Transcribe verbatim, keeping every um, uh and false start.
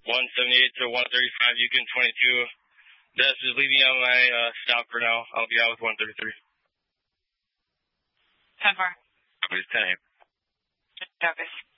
one seventy-eight to one thirty-five, Yukon twenty-two. Des is leaving on my uh, stop for now. I'll be out with one thirty-three. ten four. It's ten eight. Focus.